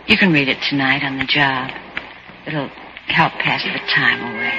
You can read it tonight on the job. It'll help pass the time away.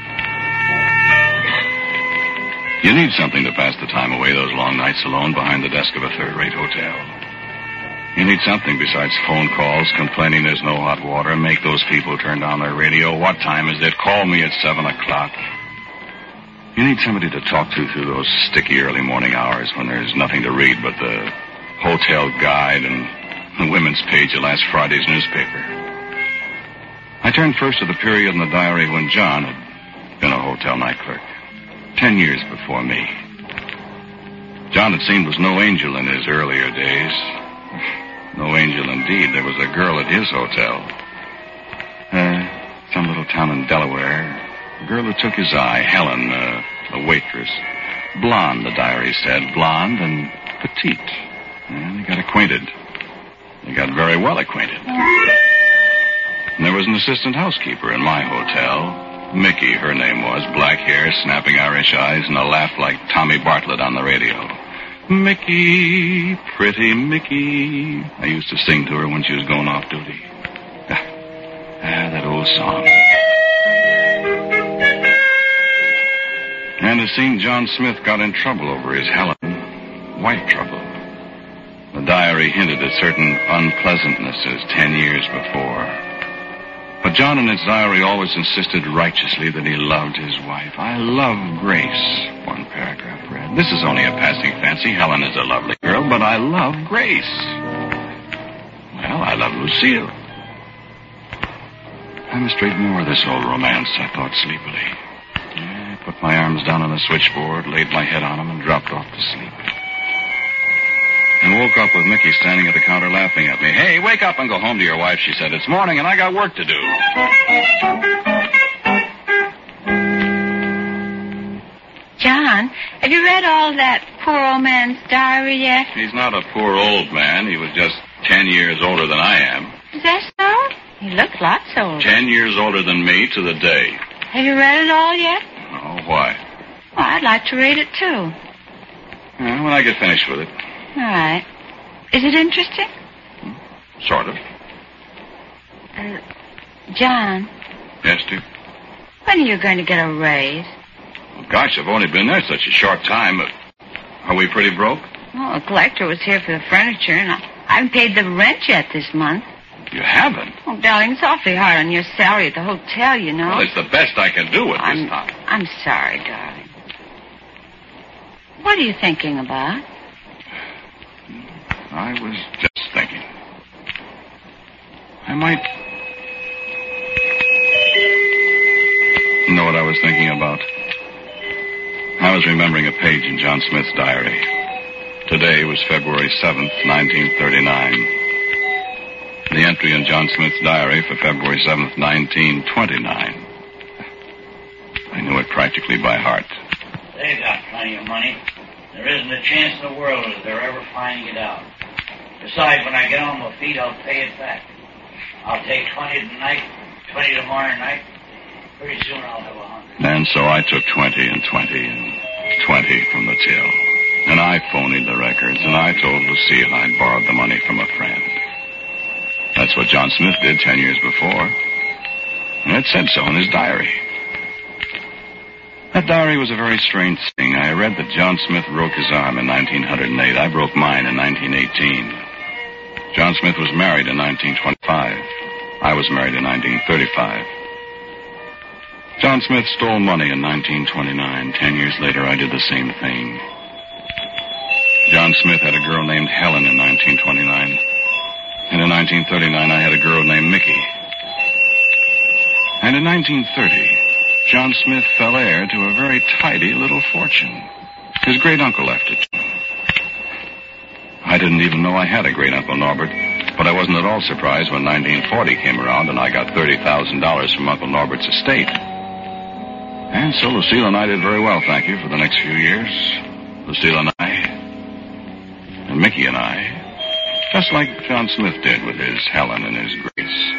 You need something to pass the time away those long nights alone behind the desk of a third-rate hotel. You need something besides phone calls, complaining there's no hot water, make those people turn down their radio. What time is it? Call me at 7 o'clock. You need somebody to talk to through those sticky early morning hours when there's nothing to read but the hotel guide and the women's page of last Friday's newspaper. I turned first to the period in the diary when John had been a hotel night clerk. 10 years before me. John, it seemed, was no angel in his earlier days. No angel indeed. There was a girl at his hotel. Some little town in Delaware. A girl who took his eye, Helen, a waitress. Blonde, the diary said. Blonde and petite. And they got acquainted. They got very well acquainted. And there was an assistant housekeeper in my hotel. Mickey, her name was. Black hair, snapping Irish eyes, and a laugh like Tommy Bartlett on the radio. Mickey, pretty Mickey. I used to sing to her when she was going off duty. That old song. And it seemed John Smith got in trouble over his Helen. Wife trouble. The diary hinted at certain unpleasantnesses 10 years before. But John in his diary always insisted righteously that he loved his wife. I love Grace, one paragraph read. This is only a passing fancy. Helen is a lovely girl, but I love Grace. Well, I love Lucille. I must read more of this old romance, I thought sleepily. I put my arms down on the switchboard, laid my head on them, and dropped off to sleep. And woke up with Mickey standing at the counter laughing at me. Hey, wake up and go home to your wife, she said. It's morning and I got work to do. John, have you read all that poor old man's diary yet? He's not a poor old man. He was just 10 years older than I am. Is that so? He looked lots older. 10 years older than me to the day. Have you read it all yet? Oh, why? Well, I'd like to read it, too. Yeah, when I get finished with it. All right. Is it interesting? Sort of. John. Yes, dear? When are you going to get a raise? Well, gosh, I've only been there such a short time. Are we pretty broke? Well, the collector was here for the furniture, and I haven't paid the rent yet this month. You haven't? Oh, darling, it's awfully hard on your salary at the hotel, you know. Well, it's the best I can do at this time. I'm sorry, darling. What are you thinking about? I was just thinking. I might... You know what I was thinking about? I was remembering a page in John Smith's diary. Today was February 7th, 1939. The entry in John Smith's diary for February 7th, 1929. I knew it practically by heart. They've got plenty of money. There isn't a chance in the world of their ever finding it out. Besides, when I get on my feet, I'll pay it back. I'll take 20 tonight, 20 tomorrow night. Pretty soon I'll have 100. And so I took 20 and 20 and 20 from the till. And I phoned the records, and I told Lucille I'd borrowed the money from a friend. That's what John Smith did 10 years before. And it said so in his diary. That diary was a very strange thing. I read that John Smith broke his arm in 1908. I broke mine in 1918. John Smith was married in 1925. I was married in 1935. John Smith stole money in 1929. 10 years later, I did the same thing. John Smith had a girl named Helen in 1929. And in 1939, I had a girl named Mickey. And in 1930... John Smith fell heir to a very tidy little fortune. His great-uncle left it to him. I didn't even know I had a great-uncle Norbert, but I wasn't at all surprised when 1940 came around and I got $30,000 from Uncle Norbert's estate. And so Lucille and I did very well, thank you, for the next few years. Lucille and I, and Mickey and I, just like John Smith did with his Helen and his Grace.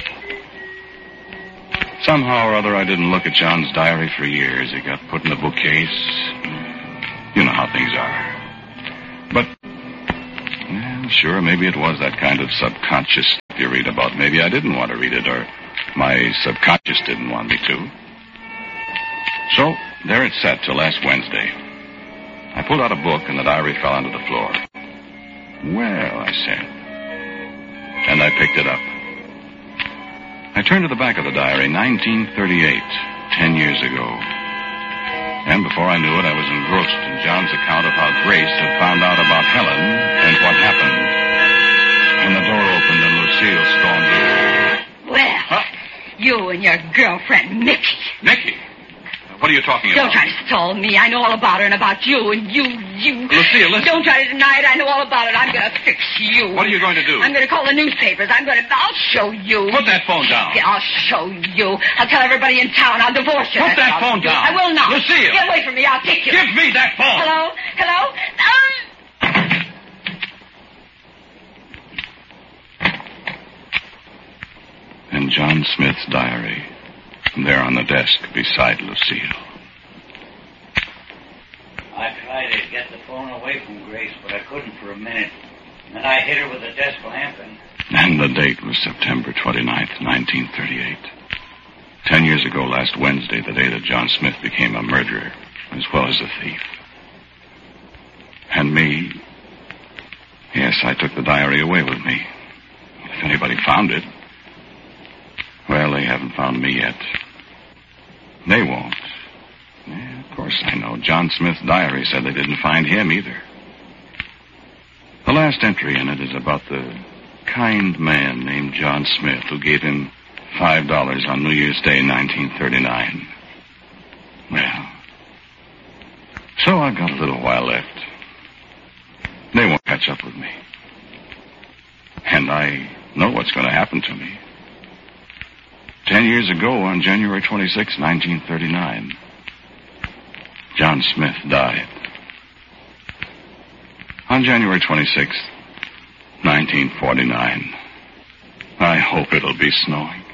Somehow or other, I didn't look at John's diary for years. It got put in a bookcase. You know how things are. But, well, sure, maybe it was that kind of subconscious you read about. Maybe I didn't want to read it, or my subconscious didn't want me to. So, there it sat till last Wednesday. I pulled out a book, and the diary fell onto the floor. Well, I said. And I picked it up. I turned to the back of the diary, 1938, 10 years ago. And before I knew it, I was engrossed in John's account of how Grace had found out about Helen and what happened. When the door opened and Lucille stormed in. Well, you and your girlfriend, Mickey. Mickey? What are you talking about? Don't try to stall me. I know all about her and about you and you. Lucille, listen. Don't try to deny it. I know all about it. I'm going to fix you. What are you going to do? I'm going to call the newspapers. I'll show you. Put that phone down. Yeah, I'll show you. I'll tell everybody in town. I'll divorce you. Put that phone down. I will not. Lucille. Get away from me. I'll kick you. Give me that phone. Hello? Hello? And John Smith's diary, there on the desk beside Lucille. I tried to get the phone away from Grace, but I couldn't for a minute. And then I hit her with a desk lamp And the date was September 29th, 1938. 10 years ago, last Wednesday, the day that John Smith became a murderer, as well as a thief. And me, yes, I took the diary away with me. If anybody found it, well, they haven't found me yet. They won't. Yeah, of course I know. John Smith's diary said they didn't find him either. The last entry in it is about the kind man named John Smith who gave him $5 on New Year's Day, 1939. Well, so I've got a little while left. They won't catch up with me. And I know what's going to happen to me. 10 years ago, on January 26, 1939, John Smith died. On January 26, 1949, I hope it'll be snowing.